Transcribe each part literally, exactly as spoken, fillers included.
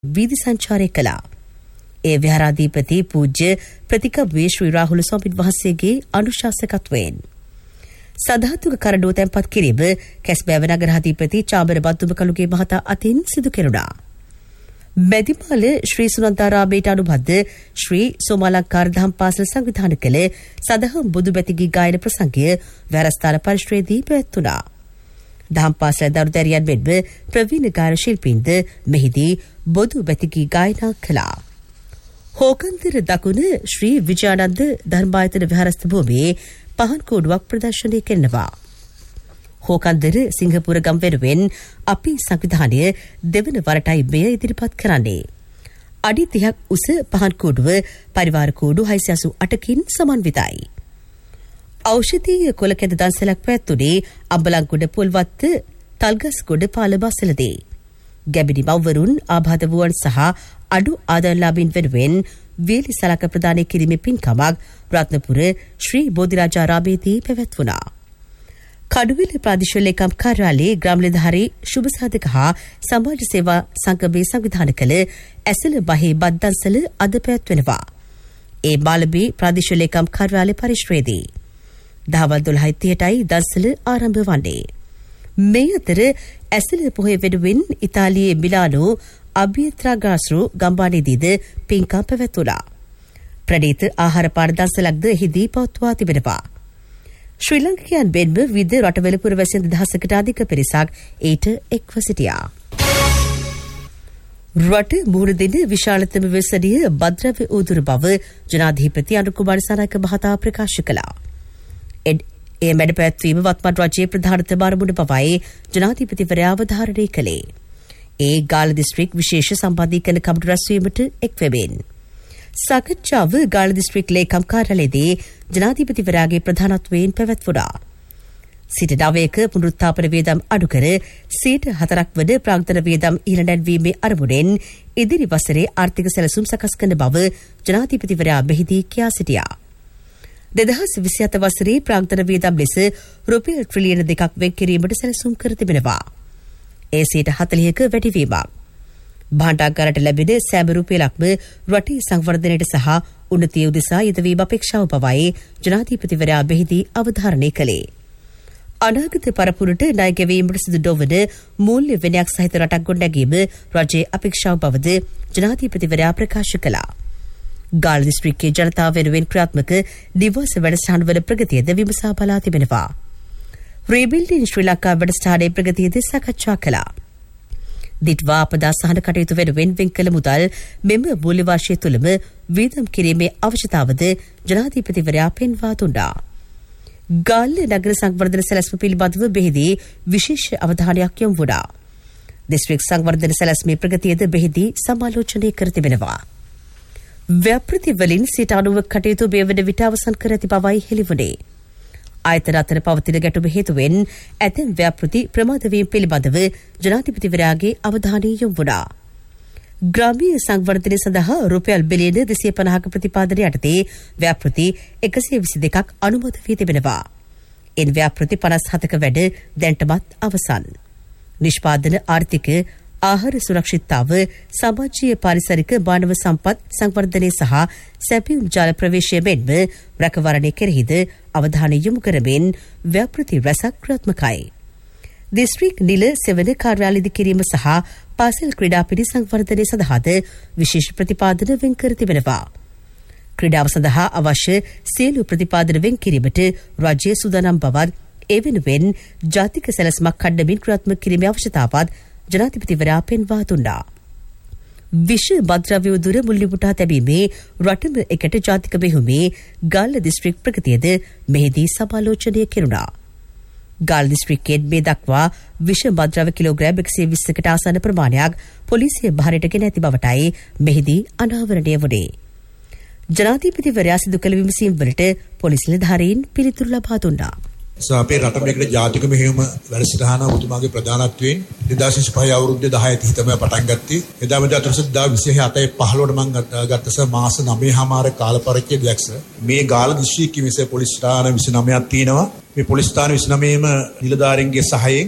වීදි සංචාරය කළා. ඒ විහාරාධිපති පූජ්‍ය ප්‍රතිකබ්බේ ශ්‍රී රාහුල ස්වාමීන් වහන්සේගේ අනුශාසකත්වයෙන් සදාතුක කරඩුව තැන්පත් කිරීම කැස්බෑව නගරාධිපති චාමර බද්දුමකලුගේ මහතා අතින් සිදු කෙරුණා. මැදිමාල ශ්‍රී සුනන්දාරාමයට අනුබද්ධ ශ්‍රී සෝමාලංකාර දහම් පාසල සංවිධානය කළ සදහම් බුදු බැතිගී ගායන ප්‍රසංගය විහාරස්ථාන පරිශ්‍රයේදී පැවැත්වුණා. දහම් පාසල දරුදැරියන් මෙන්ම ප්‍රවීණ ගායන ශිල්පීන්ද මෙහිදී බොදු බැතිගී ගායනා කළා. හෝකන්තර දකුණ ශ්‍රී විජයානන්ද ධර්මායතන විහාරස්ථ භූමියේ පහන් කෝඩුවක් ප්‍රදර්ශනය කරනවා. හෝකන්දර සිංහපුර ගම් වෙනුවෙන් අපි සංවිධානය දෙවන වරටයි මෙය ඉදිරිපත් කරන්නේ. අඩි තිහක් උස පහන් කෝඩුව පරිවාර කෝඩු හයසිය අසූ අටකින් සමන්විතයි. ඖෂධීය කොළ කැඳ දන්සලක් පැවැත්වුණේ අම්බලන්ගොඩ පොල්වත්ත තල්ගස්ගොඩ පාලබස්සලදී. ගැබිනි මව්වරුන් ආබාධ වූවන් සහ අඩු ආදායම්ලාභීන් වෙනුවෙන් වේලි සලක ප්‍රදානය කිරීමේ පින්කමක් රත්නපුර ශ්‍රී බෝධිරාජාරාමයේදී පැවැත්වුණා. කඩුවිල ප්‍රාදේශීය ලේකම් කාර්යාලයේ ග්‍රාමනිලධාරී ශුභ සාධක හා සමාජ සේවා සංගමයේ සංවිධානය කළ ඇසළ බහේ බද්දන්සල අද පැවැත්වෙනවා. ඒ මාළඹේ ප්‍රාදේශීය ලේකම් කාර්යාලය පරිශ්‍රයේදී දහවල් දොළහයි තිහටයි දන්සල ආරම්භ වන්නේ. මේ අතර ඇසළ පොහොය වෙනුවෙන් ඉතාලියේ මිලානෝ අභියත්‍රාගාස්රු ගම්බානේදීද පින්කම් පැවැත්වුණා. ප්‍රණීත ආහාර පාන දන්සලක්ද එහිදී පවත්වා තිබෙනවා. ශ්‍රී ලංකයන් බෙන්ම විවිධ රටවල පුරවැසියන් දහසකට අධික පිරිසක් ඊට එක්ව සිටියා. රට මුහුණ දෙන විශාලතම වෙසඩිය භද්‍රව්‍ය උදුරු බව ජනාධිපති අනුකුමාර සනායක මහතා ප්‍රකාශ කළා. ඒ මැඩ පැවැත්වීම වත්මන් රජයේ ප්‍රධානතම අරමුණ බවයි ජනාධිපතිවරයා අවධාරණය කළේ. ඒ ගාල්ල දිස්ත්‍රික් විශේෂ සම්බන්ධීකරණ කමිටු රැස්වීමට එක්වෙමින් සාකච්ඡාව ගාල්ල දිස්ත්‍රික් ලේකම් කාර්යාලයේදී ජනාධිපතිවරයාගේ ප්‍රධානත්වයෙන් පැවැත්වුණා. සිට නවයක පුනරුත්ථාපන වියදම් අඩු කර සියයට හතරක් වන ප්‍රාග්ධන වියදම් ඉහළ නැන්වීමේ අරමුණෙන් ඉදිරි වසරේ ආර්ථික සැලසුම් සකස් කරන බව ජනාධිපතිවරයා මෙහිදී කියා සිටියා. දෙදහස් විසිහත වසරේ ප්‍රාග්ධන වියදම් ලෙස රුපියල් ට්‍රිලියන දෙකක් වෙන් කිරීමට සැලසුම් කර තිබෙනවා. ඒ සියයට හතළිහක වැඩිවීමක්. භාණ්ඩාගාරයට ලැබෙන සෑම රුපියලක්ම රටේ සංවර්ධනයට සහ උන්නතිය උදෙසා යෙදවීම අපේක්ෂාව බවයි ජනාධිපතිවරයා මෙහිදී අවධාරණය කළේ. අනාගත පරපුරට ණය ගෙවීමට සිදු නොවන මූල්‍ය විනයක් සහිත රටක් ගොඩනැගීම රජයේ අපේක්ෂාව බවද ජනාධිපතිවරයා ප්‍රකාශ කළා. ගාල්ල දිස්ත්‍රික්කයේ ජනතාව වෙනුවෙන් ක්‍රියාත්මක නිවාස වැඩසටහන්වල ප්‍රගතියද විමසා බලා තිබෙනවා. රීබිල්ඩින් ශ්‍රී ලංකා වැඩසටහනේ ප්‍රගතියද සාකච්ඡා කළා. දිට්වා අපදා සහන කටයුතු වෙනුවෙන් වෙන් කළ මුදල් මෙම මූල්‍ය වර්ෂය තුළම වීදම් කිරීමේ අවශ්‍යතාවද ජනාධිපතිවරයා පෙන්වා දුන්නා. ගාල්ල නගර සංවර්ධන සැලැස්ම පිළිබඳව මෙහිදී විශේෂ අවධානයක් යොමු වුණා. දිස්ත්‍රික් සංවර්ධන සැලැස්මේ ප්‍රගතියද මෙහිදී සමාලෝචනය කර තිබෙනවා. ව්‍යාපෘති වලින් සිට අනුව කටයුතු මේ වන විට අවසන් කර ඇති බවයි හෙළිවුණේ. ආයතන අතර පවතින ගැටුම හේතුවෙන් ඇතැම් ව්‍යාපෘති ප්‍රමාද වීම පිළිබඳව ජනාධිපතිවරයාගේ අවධානය යොමු වුණා. ග්‍රාමීය සංවර්ධනය සඳහා රුපියල් බිලියන දෙසිය පනහක ප්‍රතිපාදනය යටතේ ව්‍යාපෘති එකසිය විසි දෙකක් අනුමත වී තිබෙනවා. එන් ව්‍යාපෘති පනස් හතක වැඩ දැන්ටමත් අවසන්. නිෂ්පාදන ආර්ථික ආහාර සුරක්ෂිතතාව සමාජීය පාරිසරික මානව සම්පත් සංවර්ධනය සහ සැපයුම් ජාල ප්‍රවේශය මෙන්ම රැකවරණය කෙරෙහිද අවධානය යොමු කරමින් ව්‍යාපෘති රැසක් ක්‍රියාත්මකයි. දිස්ත්‍රික් නිල සෙවන කාර්යාල ඉදිකිරීම සහ පාසල් ක්‍රීඩා පිරි සංවර්ධනය සඳහාද විශේෂ ප්‍රතිපාදන වෙන් කර තිබෙනවා. ක්‍රීඩාව සඳහා අවශ්‍ය සියලු ප්‍රතිපාදන වෙන් කිරීමට රජය සූදානම් බවත් ඒ වෙනුවෙන් ජාතික සැලැස්මක් කඩමින් ක්‍රියාත්මක කිරීමේ අවශ්‍යතාවත් ජනාධිපතිවරයා පෙන්වා දුන්නා. විශ්ව භද්‍රව්‍ය උදුර මුල්ලිපුටා තැබීමේ රටම එකට ජාතික මෙහෙයුමේ ගාල්ල දිස්ත්‍රික් ප්‍රගතියද මෙහිදී සමාලෝචනය කෙරුණා. ගාල්ල දිස්ත්‍රික්කයෙන් මේ දක්වා විශ්ව භද්‍රව්‍ය කිලෝග්‍රෑම් එකසිය විස්සකට ආසන්න ප්‍රමාණයක් පොලිසිය බහරට ගෙන ඇති බවටයි මෙහිදී අනාවරණය වුණේ. ජනාධිපතිවරයා සිදු කළ විමසීම් වලට පොලිස් නිලධාරීන් පිළිතුරු ලබා දුන්නා. So අපේ රට මේකට ජාතික මෙහෙයුම වැඩසටහන ඔබතුමාගේ ප්‍රධානත්වයෙන් දෙදාස් විසිපහ අවුරුද්දේ දහය තිහ තමයි පටන් ගත්තේ. එදා මෙදා දෙදාස් විසිහය අතේ පහළොවට මම ගත්තස මාස නවයමාර කාල පරිච්ඡේදයක් සර්. මේ ගාල්ල දිස්ත්‍රික්කයේ විශේෂ පොලිස් ස්ථාන විසිනමයක් තියෙනවා. මේ පොලිස් ස්ථාන විසිනමයේම නිලධාරීන්ගේ සහායයෙන්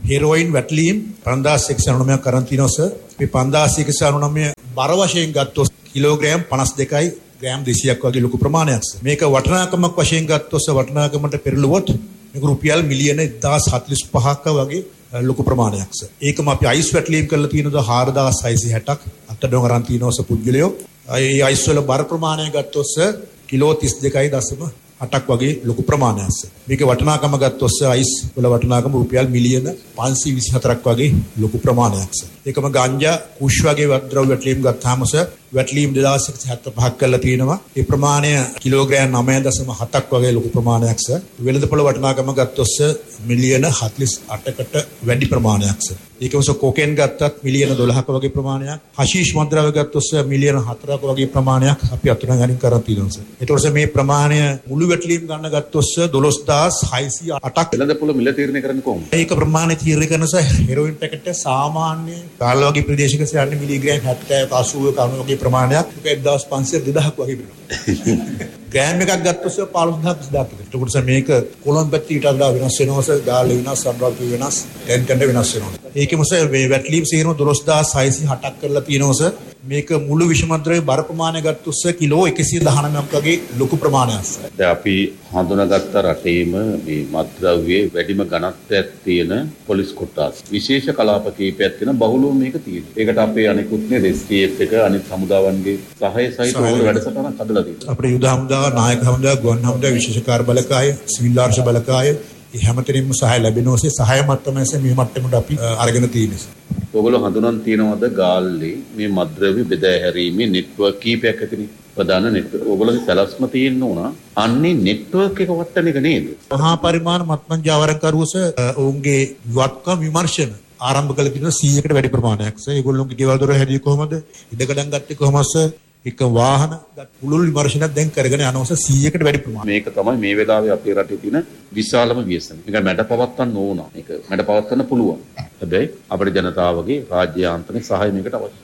හෙරෝයින් වැටලීම් පන්දාස් එකසිය අනූනවයක් කරන් තිනවා සර්. මේ පන්දාස් එකසිය අනූනවය බර වශයෙන් ගත්තොත් කිලෝග්‍රෑම් පනස් දෙකයි ග්‍රෑම් දෙසීයක් වගේ ලොකු ප්‍රමාණයක් සර්. මේක වටිනාකමක් වශයෙන් ගත්තොත් වටිනාකමට පෙරළුවොත් මේක රුපියල් මිලියන එකදාස් හතළිස් පහක වගේ ලොකු ප්‍රමාණයක් සර්. ඒකම අපි අයිස් වැටලීම් කරලා තියෙනවා හාරදාස් හයසිය හැටක් අත්අඩංගුව කරන් තිනවා සර් පුද්ගලයෝ. ඒ අයිස් වල බර ප්‍රමාණය ගත්තොත් සර් කිලෝ තිස් දෙකයි දශම අටක් වගේ ලොකු ප්‍රමාණයක් සර්. මේක වටිනාකම ගත්තොත් සර් අයිස් වල වටිනාකම රුපියල් මිලියන පන්සිය විසි හතරක් වගේ ලොකු ප්‍රමාණයක් සර්. ඒකම ගංජා කුෂ් වගේ ද්‍රව්‍ය වැටලීම් ගත්තාම සර් වැටලීම් දෙදාස් එකසිය හැත්තෑ පහක් කරලා තියෙනවා. ඒ ප්‍රමාණය කිලෝග්‍රෑම් නවය දශම හතක් වගේ ලොකු ප්‍රමාණයක් සර්. වෙළඳපොළ වටිනාකම ගත්තොත් සර් මිලියන හතළිස් අටකට වැඩි ප්‍රමාණයක් සර්. ඒකම සර් කොකේන් ගත්තත් මිලියන දොළහක වගේ ප්‍රමාණයක්. හෂීෂ් මත්ද්‍රව්‍ය ගත්තොත් සර් මිලියන හතරක වගේ ප්‍රමාණයක් අපි අතුරුගාමින් කරන් තියෙනවා සර්. ඒතකොට සර් මේ ප්‍රමාණය මුළු වැටලීම් ගන්න ගත්තොත් සර් දොළොස්දාස් හයසිය අටක් වෙළඳපොළ මිල තීරණය කරන්නේ කොහොමද? ඒක ප්‍රමාණය තීරණය කරන සර් හෙරෝයින් පැකට් එක සාමාන්‍ය කාල වගේ ප්‍රදේශයක සර් යන්නේ මිලිග්‍රෑම් හැත්තෑව අසූව කවුන වගේ ප්‍රමාණයක්. ඒක එක්දාස් පන්සිය දෙදහක් වගේ වෙනවා. ග්‍රෑම් එකක් ගත්තොත් සර් පහළොස්දාස් විසිදාහක් විතර. ඒකට සර් මේක කොළඹ පැත්තේ ඊට වඩා වෙනස් වෙනවා සර්. ගාල්ල වෙනස්, සම්රාප්පි වෙනස්, ටෙන් ටෙන් වෙනස් වෙනවා. ඒකෙම සර් මේ වැටලීම් සේරම දොළොස්දාස් හයසිය හතක් කරලා තියෙනවා සර්. මේක මුළු විෂමද්‍රව්‍ය බර ප්‍රමාණය ගත්තොත් සර් කිලෝ එකසිය දහනවයක් වගේ ලොකු ප්‍රමාණයක් සර්. දැන් අපි හඳුනාගත්ත රටේම මේ මත්ද්‍රව්‍යයේ වැඩිම ඝනත්වයක් තියෙන පොලිස් කොටස් විශේෂ කලාප කීපයක් තියෙන බහුලව මේක තියෙනවා. ඒකට අපේ අනිකුත් නේ එස් ටී එෆ් එක අනිත් හමුදාවන්ගේ සහාය සහිත ඕන වැඩසටහනක් හදලා තියෙනවා. අපේ යුද හමුදාව, නායක හමුදාව, ගුවන් හමුදාව, විශේෂ කාර්ය බලකාය, සිවිල් ආරක්ෂක බලකාය මේ හැමතැනින්ම සහාය ලැබෙනෝසේ සහාය මට්ටමේ මේ මට්ටමට අපි අරගෙන තියෙනවා. ඔයගොල්ලෝ හඳුනන් තියනවද ගාල්ලේ මේ මත්ද්‍රව්‍ය බෙදා හැරීමේ නෙට්වර්ක් කීපයක් ඇතිනේ. ප්‍රධාන නෙට්වර්ක් ඔයගොල්ලෝගේ සැලැස්ම තියෙන්න ඕන. අන්නේ නෙට්වර්ක් එක වටන එක නේද? මහා පරිමාණ මත්මන් ජාවාරම්කරුවස ඔවුන්ගේ විවත්කම් විමර්ශන ආරම්භ කළ තියෙනවා සීයකට වැඩි ප්‍රමාණයක්. ඒගොල්ලෝගේ ගෙවල් දොර හැදී කොහමද? ඉඩකඩම් ගත්තේ කොහමද? එක වාහන පුළුල් විමර්ශනයක් දැන් කරගෙන යනවස සීයකට වැඩි ප්‍රමාණයක්. මේක තමයි මේ වෙලාවේ අපේ රටේ තියෙන විශාලම ව්‍යසනය. මේක මැඩ පවත්වන්න ඕන. මේක මැඩ පවත්වන්න පුළුවන්. හැබැයි අපේ ජනතාවගේ රාජ්‍ය යාන්ත්‍රණයේ සහාය මේකට අවශ්‍යයි.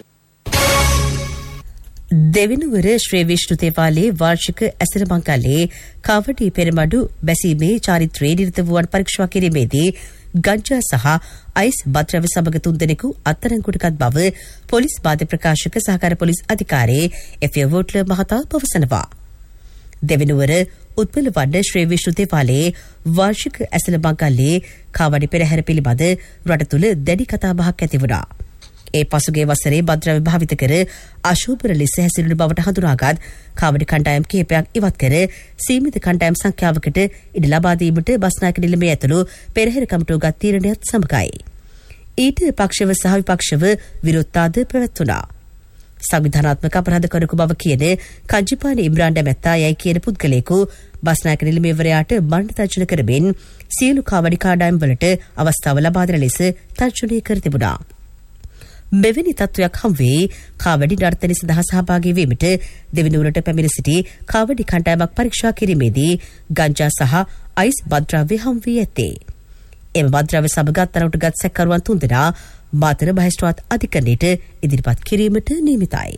දෙවිනුවර ශ්‍රී විෂ්ණු දේවාලයේ වාර්ෂික ඇසළ මංගල්‍යයේ කාවඩි පෙරමඩු බැසීමේ චාරිත්‍රයේ නිරත වූවන් පරීක්ෂා කිරීමේදී ගංජා සහ අයිස් බද්‍රව්‍ය සමග තුන් දෙනෙකු අත්අඩංගුවටගත් බව පොලිස් බාධ්‍ය ප්‍රකාශක සහකාර පොලිස් අධිකාරී එෆ් ඒ වෝට්ල මහතා පවසනවා. දෙවිනුවර උත්පලවඩ ශ්‍රී විෂ්ණු දේවාලයේ වාර්ෂික ඇසළ මංගල්‍යයේ කාවඩි පෙරහැර පිළිබඳ රට තුළ දැඩි කතාබහක් ඇති වුණා. ඒ පසුගිය වසරේ බද්‍රව්‍ය භාවිත කර අශෝභන ලෙස හැසිරුණු බවට හඳුනාගත් කාවඩි කණ්ඩායම් කිහිපයක් ඉවත් කර සීමිත කණ්ඩායම් සංඛ්‍යාවකට ඉඩ ලබා දීමට බස්නායක නිලමේ ඇතුළු පෙරහැර කමිටුව ගත් තීරණයත් සමගයි. ඊට පක්ෂව සහ විපක්ෂව විරෝධතාද පැවැත්වුණා. සංවිධානාත්මක අපරාධකරුවෙකු බව කියන කංජිපාන ඉම්රාන් ඩැමැත්තා යයි කියන පුද්ගලයෙකු බස්නායක නිලමේවරයාට මරණ තර්ජන කරමින් සියලු කාවඩි කණ්ඩායම් වලට අවස්ථාව ලබා දෙන ලෙස තර්ජනය කර තිබුණා. මෙවැනි තත්ත්වයක් හම්වේ කාවඩි නර්තනය සඳහා සහභාගී වීමට දෙවිනුවරට පැමිණ සිටි කාවඩි කණ්ඩායමක් පරීක්ෂා කිරීමේදී ගංජා සහ අයිස් බද්‍රව්‍ය හම් වී ඇත්තේ. එම බද්‍රව්‍ය සමග අත්අඩංගුවටගත් සැකකරුවන් තුන්දෙනා මාතර බහිස්ත්‍රාත් අධිකරණයට ඉදිරිපත් කිරීමට නියමිතයි.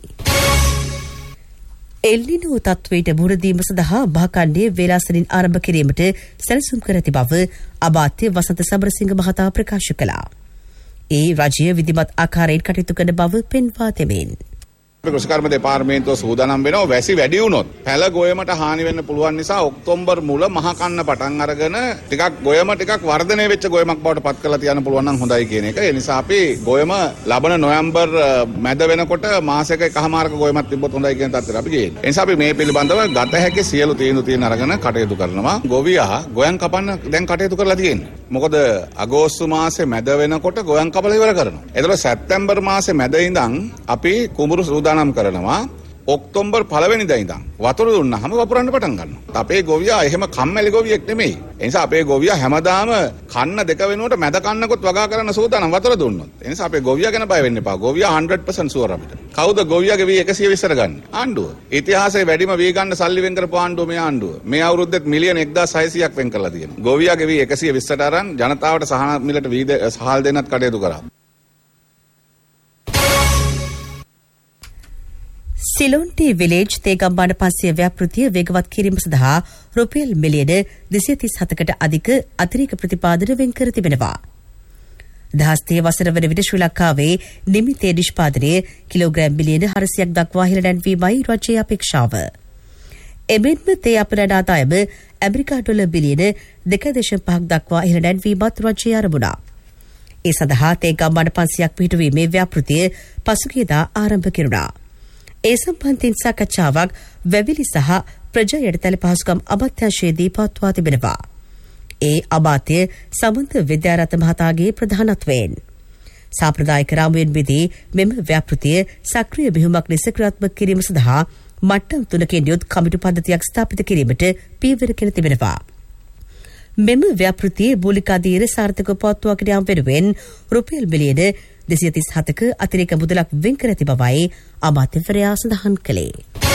එල්නිනෝ තත්ත්වයට මුහුණ දීම සඳහා භාකණ්ඩයේ වේලාසනින් ආරම්භ කිරීමට සැලසුම් කර ඇති බව අමාත්‍ය වසන්ත සමරසිංහ මහතා ප්‍රකාශ කළා. ඒ රජය විධිමත් ආකාරයෙන් කටයුතු කරන බව පෙන්වා දෙමින් කෘෂිකර්ම දෙපාර්තමේන්තුව සූදානම් වෙනවා වැසි වැඩි වුණොත් පැල ගොයමට හානි වෙන්න පුළුවන් නිසා ඔක්තෝබර් මුල මහ කන්න පටන් අරගෙන ටිකක් ගොයම ටිකක් වර්ධනය වෙච්ච ගොයමක් බවට පත් කරලා තියන්න පුළුවන් නම් හොඳයි කියන එක. ඒ නිසා අපි ගොයම ලබන නොවැම්බර් මැද වෙනකොට මාසයක එකමාරක ගොයමක් තිබ්බොත් හොඳයි කියන තත්ත්වයට අපි ගියේ. ඒ නිසා අපි මේ පිළිබඳව ගත හැකි සියලු තීන්දුව තියෙන අරගෙන කටයුතු කරනවා. ගොවියා ගොයන් කපන්න දැන් කටයුතු කරලා තියෙන්නේ. මොකද අගෝස්තු මාසේ මැද වෙනකොට ගොයන් කපලා ඉවර කරනවා. එතකොට සැප්තැම්බර් මාසේ මැද ඉඳන් අපි කුඹුරු සූදානම් කරනවා. ඔක්තෝබර් පළවෙනිදා ඉඳන් වතුර දුන්නාම වපුරන්න පටන් ගන්නවා. අපේ ගොවියා එහෙම කම්මැලි ගොවියෙක් නෙමෙයි. ඒ නිසා අපේ ගොවියා හැමදාම කන්න දෙක වෙනුවට මැද කන්නකොත් වගා කරන්න සූදානම් වතුර දුන්නොත්. ඒ නිසා අපේ ගොවියා ගැන බය වෙන්න එපා. ගොවියා හන්ඩ්‍රඩ් පර්සන්ට් ෂුවර් අපිට. කවුද ගොවියාගේ වී එකසිය විස්සට ගන්න? ආණ්ඩුව. ඉතිහාසයේ වැඩිම වී ගන්න සල්ලි වෙන් කරපු ආණ්ඩුව මේ ආණ්ඩුව. මේ අවුරුද්දෙත් මිලියන එක්දාස් හයසීයක් වෙන් කරලා තියෙනවා. ගොවියාගේ වී එකසිය විස්සට අරන් ජනතාවට සහන මිලට වී සහල් දෙන්නත් කටයුතු කරා. සිලොන්ටි විලේජ් තේගම්බාන පන්සිය ව්‍යාපෘතිය වේගවත් කිරීම සඳහා රුපියල් මිලියන දෙසිය තිස් හතකට අධික අතිරේක ප්‍රතිපාදන වෙන් කර තිබෙනවා. දහස්තේ වසර වන විට ශ්‍රී ලංකාවේ නිමිතේ නිෂ්පාදනය කිලෝග්‍රෑම් බිලියන හරසියක් දක්වා ඉහළ නැන්වීමයි රජයේ අපේක්ෂාව. එමෙන්ම තේ අපනයන ආදායම ඇමරිකා ඩොලර් බිලියන දෙක දශම පහක් දක්වා ඉහළ නැන්වීමත් රජයේ ආරම්භුණා. ඒ සඳහා තේ ගම්මාන පන්සියයක් පිහිටුවීමේ ව්‍යාපෘතිය පසුගියදා ආරම්භ කෙරුණා. ඒ සම්බන්ධයෙන් සාකච්ඡාවක් වැවිලි සහ ප්‍රජා යටිතල පහසුකම් අමාත්‍යාංශයේදී පවත්වා තිබෙනවා. ඒ අමාත්‍ය සමන්ත විද්‍යාරත්න මහතාගේ ප්‍රධානත්වයෙන් සාම්ප්‍රදායික රාමුවෙන් බෙදී මෙම ව්‍යාපෘතිය සක්‍රීය බිහිමක් ලෙස ක්‍රියාත්මක කිරීම සඳහා මට්ටම් තුනකින් යුත් කමිටු පද්ධතියක් ස්ථාපිත කිරීමට පියවර ගෙන තිබෙනවා. මෙම ව්‍යාපෘතියේ මූලික අධීර සාර්ථකව පවත්වාගෙන යාම වෙනුවෙන් රුපියල් මිලියන දෙසිය තිස් හතක අතිරේක මුදලක් වෙන් කර ඇති බවයි අමාත්‍යවරයා සඳහන් කළේ.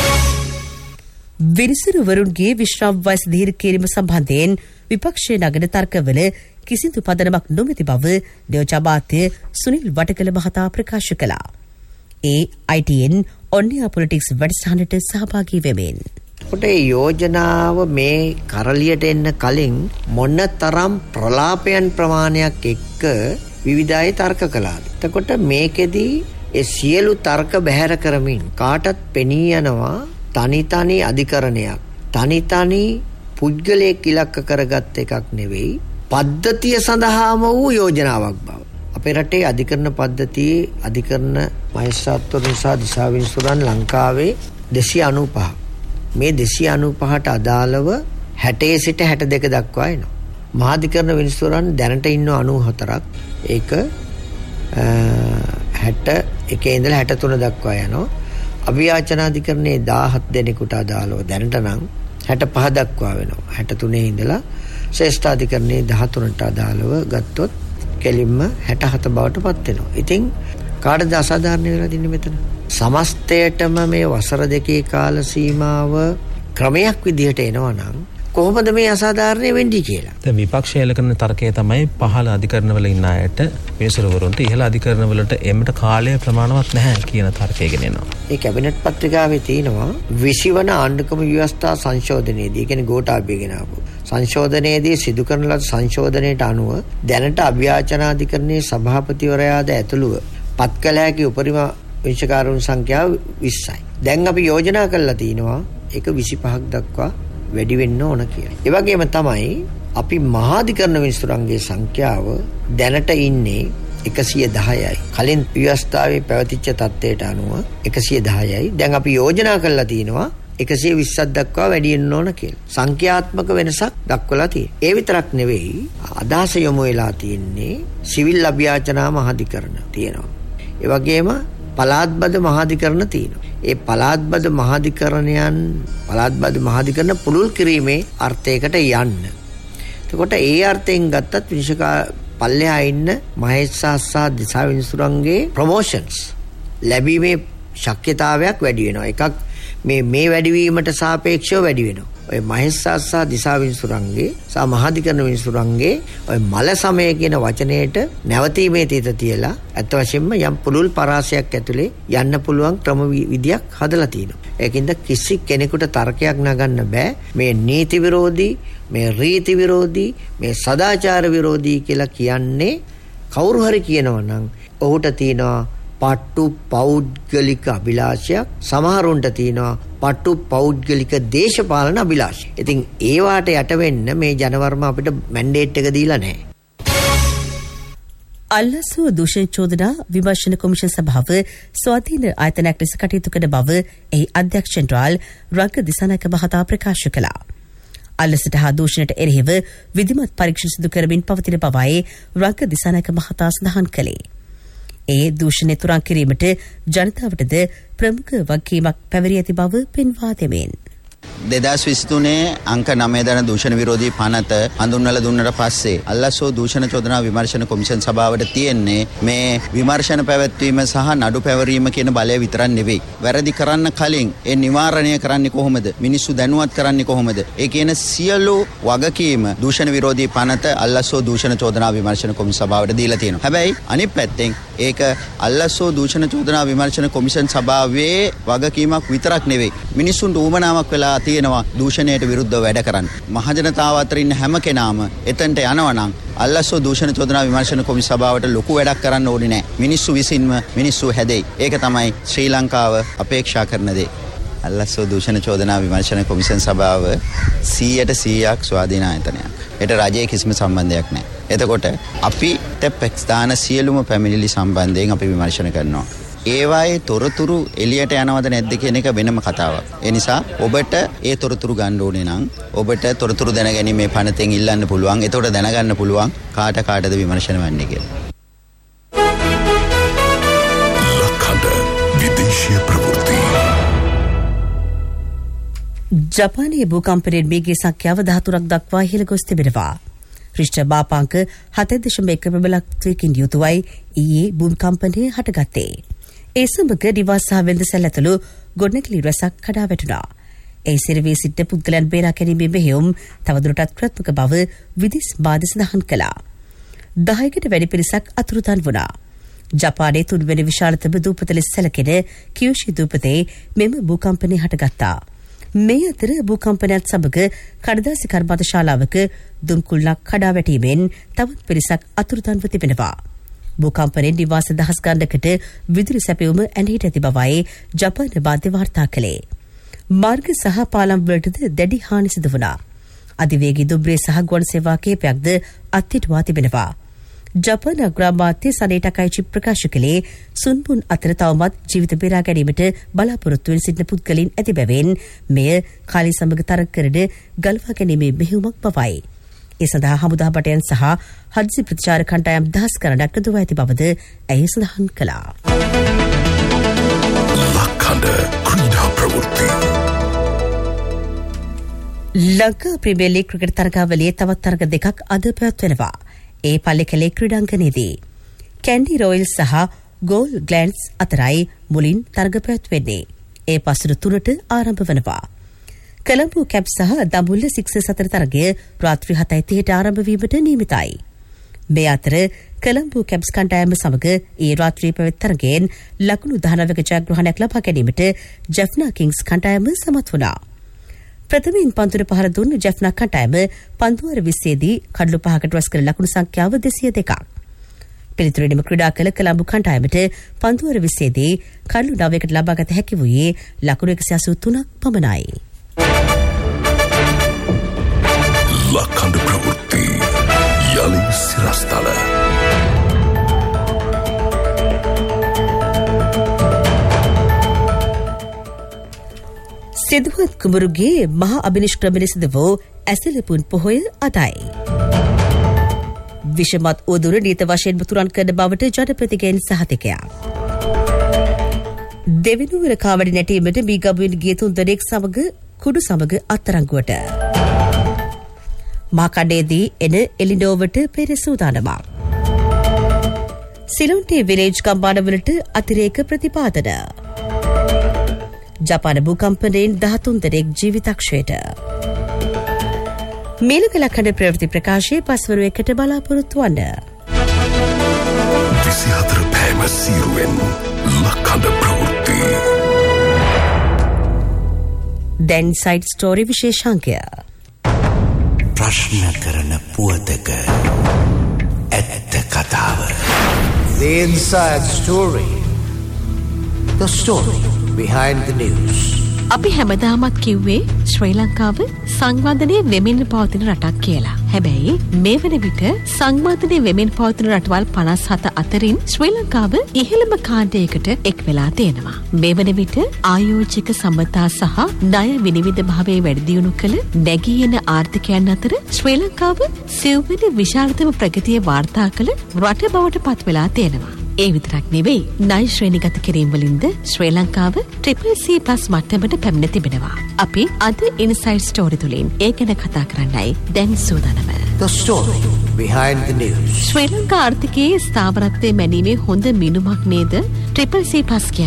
විනිසුරුවරුන්ගේ විශ්‍රාම වයස දීර්ඝ කිරීම සම්බන්ධයෙන් විපක්ෂයේ නගන තර්කවල කිසිදු පදනමක් නොමැති බව නියෝජ්‍ය අමාත්‍ය සුනිල් වටකල මහතා ප්‍රකාශ කළා. ඒ ආයි ටී එන් ඔන්නියා පොලිටික්ස් වැඩසටහනට සහභාගී වෙමින් කොට ඒ යෝජනාව මේ කරලියට එන්න කලින් මොන තරම් ප්‍රලාපයන් ප්‍රමාණයක් එක්ක විවිධ අය තර්ක කළාද? එතකොට මේකෙදී ඒ සියලු තර්ක බැහැර කරමින් කාටත් පෙනී යනවා තනි තනි අධිකරණයක් තනි තනි පුද්ගලයෙක් ඉලක්ක කරගත් එකක් නෙවෙයි පද්ධතිය සඳහාම වූ යෝජනාවක් බව. අපේ රටේ අධිකරණ පද්ධතියේ අධිකරණ මහේස්ත්‍රාත්වරු නිසා දිසාවිනිසුරන් ලංකාවේ දෙසිය අනූපහ. මේ දෙසිය අනූපහට අදාළව හැටේ සිට හැට දෙක දක්වා එනවා. මහාධිකරණ විනිසුරන් දැනට ඉන්න අනූහතරක්. ඒක හැට එකේ ඉඳලා හැට තුන දක්වා යනවා. අභියාචනාධිකරණයේ දාහත් දෙනෙකුට අදාළව දැනට නම් හැට පහ දක්වා වෙනවා. හැට තුනේ ඉඳලා ශ්‍රේෂ්ඨාධිකරණයේ දහතුනට අදාළව ගත්තොත් කෙලින්ම හැට හත බවට පත් වෙනවා. ඉතින් කාටද අසාධාරණ වෙලා තින්නේ මෙතන? සමස්තයටම මේ වසර දෙකේ කාල සීමාව ක්‍රමයක් විදිහට එනවා නම් කොහොමද මේ අසාධාරණ වෙන්නේ කියලා. දැන් විපක්ෂය එල කරන තර්කය තමයි පහළ අධිකරණවල ඉන්න අයට විනිසුරුවරුන්ට ඉහළ අධිකරණවලට එමට කාලය ප්‍රමාණවත් නැහැ කියන තර්කය ගෙනෙනවා. ඒ කැබිනට් පත්‍රිකාවේ තියෙනවා විසි වන ආණ්ඩුක්‍රම ව්‍යවස්ථා සංශෝධනයේදී කියන්නේ ගෝඨාභය ගෙනාවු සංශෝධනයේදී සිදු කරන ලද සංශෝධනයට අනුව දැනට අභියාචනාධිකරණයේ සභාපතිවරයාද ඇතුළුව පත් කළ හැකි උපරිම විනිශ්චයකාරුන් සංඛ්‍යාව විස්සයි. දැන් අපි යෝජනා කරලා තිනවා ඒක විසි පහක් දක්වා වැඩි වෙන්න ඕන කියලා. ඒ වගේම තමයි අපි මහාධිකරණ විනිසුරුන්ගේ සංඛ්‍යාව දැනට ඉන්නේ එකසිය දහයයි. කලින් ව්‍යවස්ථාවේ පැවතිච්ච තත්ත්වයට අනුව එකසිය දහයයි. දැන් අපි යෝජනා කරලා තිනවා එකසිය විස්සක් දක්වා වැඩි වෙන්න ඕන කියලා. සංඛ්‍යාත්මක වෙනසක් දක්වලා තියෙනවා. ඒ විතරක් නෙවෙයි අදහස යොමු වෙලා තියෙන්නේ සිවිල් අභියාචනා මහාධිකරණ තියෙනවා. ඒ වගේම පළාත්බද මහාධිකරණ තියෙනවා. ඒ පළාත්බද මහාධිකරණයන් පළාත්බද මහාධිකරණ පුළුල් කිරීමේ අර්ථයකට යන්න. එතකොට ඒ අර්ථයෙන් ගත්තත් විනිශ්චයකා පල්ලෙහා ඉන්න මහේස්ත්‍රාත් සහ දිසාවිනිසුරුන්ගේ ප්‍රොමෝෂන්ස් ලැබීමේ ශක්‍යතාවයක් වැඩි වෙනවා. එකක් මේ මේ වැඩිවීමට සාපේක්ෂව වැඩි වෙනවා. ඔය මහේස්ත්‍රාත් සහ දිසාවිනිසුරුන්ගේ සහ මහාධිකරණ විනිසුරුන්ගේ ඔය මල සමය කියන වචනයට නැවතීමේ තීත තියලා අත් වශයෙන්ම යම් පුළුල් පරාසයක් ඇතුලේ යන්න පුළුවන් ක්‍රම විදියක් හදලා තිනවා. ඒකින්ද කිසි කෙනෙකුට තර්කයක් නගන්න බෑ මේ නීති විරෝධී මේ රීති විරෝධී මේ සදාචාර විරෝධී කියලා කියන්නේ කවුරු හරි කියනවා නම් ඔහුට තියෙනවා පට්ටු පෞද්ගලික අභිලාෂයක් සමහරුන්ට තියෙනවා පට්ටු පෞද්ගලික දේශපාලන අභිලාෂය. ඉතින් ඒ වාට යට වෙන්න මේ ජනවර්ම අපිට මැන්ඩේට් එක දීලා නැහැ. අල්ලසුව දූෂණ චෝදනා විමර්ශන කොමිෂන් සභාව ස්වාධීන ආයතනයක් ලෙස කටයුතු කරන බව එහි අධ්‍යක්ෂ ජෙනරාල් රංග දිසානායක මහතා ප්‍රකාශ කළා. අල්ලසට හා දූෂණයට එරෙහිව විධිමත් පරීක්ෂණ සිදු කරමින් පවතින බවයි රංග දිසානායක මහතා සඳහන් කළේ. ඒ දූෂණය තුරන් කිරීමට ජනතාවටද ප්‍රමුඛ වගකීමක් පැවරී ඇති බව පෙන්වා දෙමින් දෙදහස් විසිතුනේ අංක නවය දන දූෂණ විරෝධී පනත හඳුන්වලා දුන්නට පස්සේ අල්ලසෝ දූෂණ චෝදනා විමර්ශන කොමිෂන් සභාවට තියෙන්නේ මේ විමර්ශන පැවැත්වීම සහ නඩු පැවරීම කියන බලය විතරක් නෙවෙයි. වැරදි කරන්න කලින් ඒ නිවාරණය කරන්නේ කොහොමද? මිනිස්සු දැනුවත් කරන්නේ කොහොමද? ඒ කියන සියලු වගකීම දූෂණ විරෝධී පනත අල්ලසෝ දූෂණ චෝදනා විමර්ශන කොමිෂන් සභාවට දීලා තියෙනවා. හැබැයි අනිත් පැත්තෙන් ඒක අල්ලසෝ දූෂණ චෝදනා විමර්ශන කොමිෂන් සභාවේ වගකීමක් විතරක් නෙවෙයි. මිනිස්සුන්ට උවමනාවක් වෙලා තියෙනවා දූෂණයට විරුද්ධව වැඩ කරන්න. මහජනතාව අතර ඉන්න හැම කෙනාම එතනට යනවා නම් අල්ලස්සෝ දූෂණ චෝදනා විමර්ශන කොමිසම සභාවට ලොකු වැඩක් කරන්න ඕනේ නැහැ. මිනිස්සු විසින්ම මිනිස්සු හැදෙයි. ඒක තමයි ශ්‍රී ලංකාව අපේක්ෂා කරන දේ. අල්ලස්සෝ දූෂණ චෝදනා විමර්ශන කොමිසම් සභාව සීයට සීයක් ස්වාධීන ආයතනයක්. ඒට රජයේ කිසිම සම්බන්ධයක් නැහැ. එතකොට අපි ටෙප්එක්ස් දාන සියලුම පැමිණිලි සම්බන්ධයෙන් අපි විමර්ශන කරනවා. ඒවායේ තොරතුරු එළියට යනවද නැද්ද කියන එක වෙනම කතාවක්. ඒ නිසා ඔබට ඒ තොරතුරු ගන්න ඕනේ නම් ඔබට තොරතුරු දැනගැනීමේ පනතෙන් ඉල්ලන්න පුළුවන්. එතකොට දැනගන්න පුළුවන් කාට කාටද විමර්ශන වෙන්නේ කියලා. ලක්හඬ විදේශීය ප්‍රවෘත්ති. ජපානයේ භූකම්පනයෙන් මේගේ සංඛ්‍යාව දහතුනක් දක්වා ඉහළ ගොස් තිබෙනවා. රිශ්ටර් මාපාංක හත දශම එක බබලක්වකින් යුතුවයි ඊයේ භූකම්පනය හටගත්තේ. ඒ සමග නිවාස සහ වෙළඳසැල් ඇතුළු ගොඩනැගිලි රැසක් කඩා වැටුණා. ඒ සිරවී සිටින පුද්ගලයන් බේරා ගැනීමේ මෙහෙයුම් තවදුරටත් ක්‍රියාත්මක බව විදිස් බාධ සඳහන් කළා. දහයකට වැඩි පිරිසක් අතුරුදන් වුණා. ජපානයේ තුන්වැනි විශාලතම දූපත ලෙස සැලකෙන කියෝෂි දූපතේ මෙම භූකම්පනය හටගත්තා. මේ අතර භූකම්පනයත් සමග කඩදාසි කර්මාන්ත ශාලාවක දුම්කුල්ලක් කඩා වැටීමෙන් තවත් පිරිසක් අතුරුදන්ව තිබෙනවා. භූකම්පනයෙන් නිවාස දහස් ගණනකට විදුලි සැපයුම ඇනහිට ඇති බවයි ජපාන මාධ්‍ය වාර්තා කළේ. මාර්ග සහ පාලම් වලටද දැඩි හානි සිදු වුණා. අධිවේගී දුම්රිය සහ ගුවන් සේවා කීපයක්ද අත්හිටුවා තිබෙනවා. ජපාන අග්‍රාමාත්‍ය සනේටකයිචි ප්‍රකාශ කළේ සුන්බුන් අතර තවමත් ජීවිත බේරා ගැනීමට බලාපොරොත්තු වෙන සිටින පුද්ගලයන් ඇති බැවින් මෙය කාලය සමග තරග කරන ගලවා ගැනීමේ මෙහෙයුමක් බවයි. ඒ සඳහා හමුදා බටයන් සහ හදිසි ප්‍රතිචාර කණ්ඩායම් දහස් ගණනක් යොදවා ඇති බවද ඇය සඳහන් කළා. ලක්හඬ ක්‍රීඩා ප්‍රවෘත්ති. ලංකා ප්‍රීමියර් ලීග් ක්‍රිකට් තරගාවලියේ තවත් තරග දෙකක් අද පැවැත්වෙනවා. ඒ පල්ලෙකලේ ක්‍රීඩාංගණයේදී කැන්ඩි රොයල්ස් සහ ගෝල් ග්ලැන්ඩ්ස් අතරයි මුලින් තරග පැවැත්වෙන්නේ. ඒ පසුර තුනට ආරම්භ වනවා. කොළඹ කැප් සහ දඹුල්ල සික්සර්ස් අතර තරගය රාත්‍රී හතයි තිහට ආරම්භ වීමට නියමිතයි. මේ අතර කොළඹ කැප්ස් කණ්ඩායම සමග ඒ රාත්‍රී පැවැත් තරගයෙන් ලකුණු දහනවක ජයග්‍රහණයක් ලබා ගැනීමට ජෙෆ්නා කිංස් කණ්ඩායම සමත් වුණා. ප්‍රථමයෙන් පන්දුර පහර දුන් ජෙෆ්නා කණ්ඩායම පන්දුවර විස්සේදී කඩලු පහකට රැස් කළ ලකුණු සංඛ්‍යාව දෙසිය දෙකක්. පිළිතුරේදීම ක්‍රීඩා කළ කොළඹ කණ්ඩායමට පන්දුවර විස්සේදී කඩලු නවයකට ලබාගත හැකි වූයේ ලකුණු එකසිය අසූ තුනක් පමණයි. ලක්හඬ ප්‍රවෘත්ති යලි සිරස්තල. සිදුවත් කුමරුගේ මහා අභිනිෂ්ක්‍රමණය සිදු වූ ඇසලපුන් පොහොය අදයි. විෂමත් උදුර නීත වශයෙන්ම තුරන් කරන බවට ජනපතිගෙන් සහතිකයක්. දෙවිනුවර කාවඩි නැටීමට මීගබුවෙන් ගිය තුන් දෙනෙක් සමග කුඩු සමග අත්තරංගුවට. මාකඩේදී එන එලිනෝවට පෙර සූදානමක්. සිලොන්ටේ විලේජ් කම්බානවලට අතිරේක ප්‍රතිපාදන. ජපාන භූකම්පනයෙන් දහතුන් දෙනෙක් ජීවිතක්ෂයට. මේලක ලක්හඬ ප්‍රවෘත්ති ප්‍රකාශය පස්වරු එකට බලාපොරොත්තු වන්න. විසිහතර පෑම සීරුවෙන් ලක්හඬ ප්‍රවෘත්ති. දැන් සයිඩ් ස්ටෝරි විශේෂාංකය. ප්‍රශ්න කරන පුවතක ඇත්ත කතාව. The inside story. The story behind the news. අපි හැමදාමත් කිව්වේ ශ්‍රී ලංකාව සංවර්ධනය වෙමින් පවතින රටක් කියලා. හැබැයි මේ වන විට සංවර්ධනය වෙමින් පවතින රටවල් පනස් හත අතරින් ශ්‍රී ලංකාව ඉහළම කාණ්ඩයකට එක් වෙලා තියෙනවා. මේ වන විට ආයෝජක සම්මතා සහ ණය විනිවිද භාවයේ වැඩි දියුණු කළ නැගී එන ආර්ථිකයන් අතර ශ්‍රී ලංකාව සිව්වෙනි විශාලතම ප්‍රගතිය වාර්තා කළ රට බවට පත් වෙලා තියෙනවා. ඒ විතරක් නෙවෙයි ණය ශ්‍රේණිගත කිරීම වලින්ද ශ්‍රී ලංකාව ට්‍රිපල් සී ප්ලස් මට්ටමට පැමිණ තිබෙනවා. අපි අද ඉන්සයිඩ් ස්ටෝරි තුලින් ඒ ගැන කතා කරන්නයි දැන් සූදානම. The story behind the news. ශ්‍රී ලංකා ආර්ථිකයේ ස්ථාවරත්වයේ මැනීමේ හොඳ මිනුමක් නේද ට්‍රිපල් සී ප්ලස් කියන්නේ.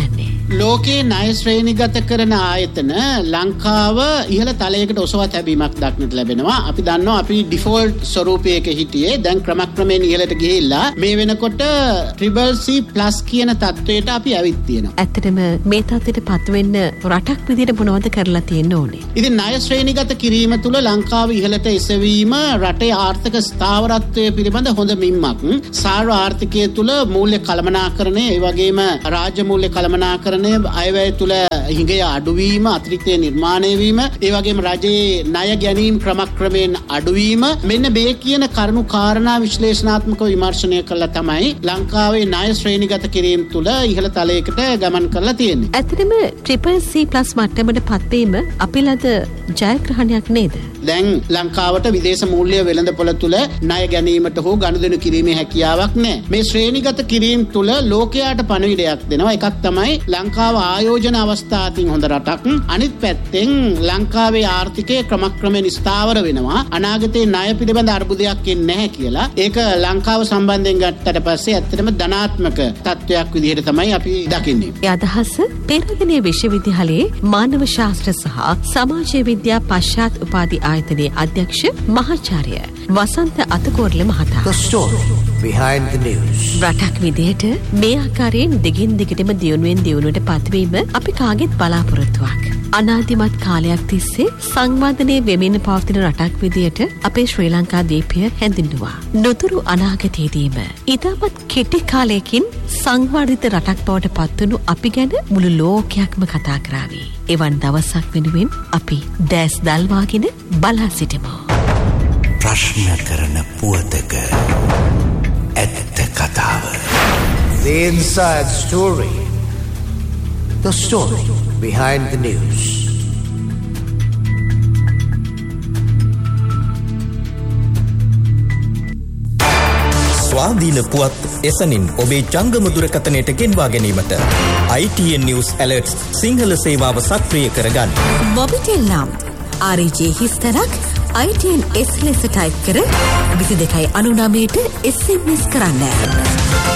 ලෝකයේ ණය ශ්‍රේණිගත කරන ආයතන ලංකාව ඉහළ තලයකට ඔසවා තැබීමක් දක්නට ලැබෙනවා. අපි දන්නවා අපි ඩිෆෝල්ට් ස්වරූපයක හිටියේ. දැන් ක්‍රමක්‍රමයෙන් ඉහළට ගිහිල්ලා මේ වෙනකොට ට්‍රිපල් සී ප්ලස් කියන තත්වයට අපි ඇවිත් තියෙනවා. ඇත්තටම මේ තත්ත්වයට පත් වෙන්න රටක් විදිහට මොනවද කරලා තියෙන්න ඕනේ? ඉතින් ණය ශ්‍රේණිගත කිරීම තුළ ලංකාව ඉහළට එසවීම රටේ ආර්ථික ස්ථාවරත්වය පිළිබඳ හොඳ මිම්මක්. සාර්ව ආර්ථිකය තුළ මූල්‍ය කළමනාකරණය, ඒ වගේම රාජ්‍ය මූල්‍ය කළමනාකරණය, අයවැය තුළ හිඟය අඩුවීම, අතිරික්තය නිර්මාණය වීම, ඒ වගේම රජයේ ණය ගැනීම ක්‍රමක්‍රමයෙන් අඩුවීම, මෙන්න මේ කියන කරුණු කාරණා විශ්ලේෂණාත්මකව විමර්ශනය කළා තමයි ලංකාවේ ණය ශ්‍රේණිගත කිරීම තුළ ඉහළ තලයකට ගමන් කරලා තියෙන්නේ. ඇත්තටම ට්‍රිපල් සී ප්ලස් මට්ටමට පත්වීම අපි ලද ජයග්‍රහණයක් නේද? දැන් ලංකාවට විදේශ මූල්‍ය වෙළඳපොළ තුළ ණය ගැනීමට හෝ ගනුදෙනු කිරීමේ හැකියාවක් නැහැ. මේ ශ්‍රේණිගත කිරීම තුළ ලෝකයාට පණිවිඩයක් දෙනවා. එකක් තමයි ලංකාව ආයෝජන අවස්ථාවකින් හොඳ රටක්. අනිත් පැත්තෙන් ලංකාවේ ආර්ථිකය ක්‍රමක්‍රමයෙන් ස්ථාවර වෙනවා. අනාගතයේ ණය පිළිබඳ අර්බුදයක් එන්නේ නැහැ කියලා. ඒක ලංකාව සම්බන්ධයෙන් ගත්තට පස්සේ ඇත්තටම ධනාත්මක තත්වයක් විදිහට තමයි අපි දකින්නේ. ඒ අදහස පෙරදිනේ විශ්වවිද්‍යාලයේ මානව ශාස්ත්‍ර සහ සමාජ විද්‍යා පශ්චාත් උපාධි ආයතනයේ අධ්‍යක්ෂ මහාචාර්ය වසන්ත අතකෝරළ මහතා. The story behind the news. රටක් විදිහට මේ ආකාරයෙන් දිගින් දිගටම දියුණුවෙන් දියුණුවට පත්වීම අපි කාගෙත් බලාපොරොත්තුවක්. අනාදිමත් කාලයක් තිස්සේ සංවර්ධනයේ වෙමින් පවතින රටක් විදිහට අපේ ශ්‍රී ලංකා දීපය හැඳින්වුවා. නොතුරු අනාගතයේදීම ඉතාමත් කෙටි කාලයකින් සංවර්ධිත රටක් බවට පත්වනු අපි ගැන මුළු ලෝකයක්ම කතා කරාවි. එවන් දවසක් වෙනුවෙන් අපි දැස් දල්වාගෙන බලා සිටිමු. ප්‍රශ්න කරන පුවතක ඇත්ත කතාව. The inside story. The story behind the news. ස්වාධීන පුවත් එසනින් ඔබේ ජංගම දුරකථනයට ගෙන්වා ගැනීමට I T N News Alerts Sinhala සේවාව සක්‍රිය කරගන්න. මොබිටෙල් නම් R J හිස්තරක් I T N S ලෙස ටයිප් කර විසි දෙකයි අනු නවයට S M S කරන්න.